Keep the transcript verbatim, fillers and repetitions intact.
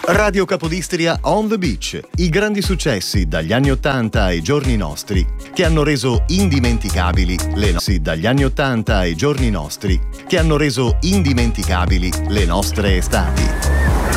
Radio Capodistria On the Beach, i grandi successi dagli anni ottanta ai giorni nostri che hanno reso indimenticabili le no- dagli anni ottanta ai giorni nostri che hanno reso indimenticabili le nostre estati.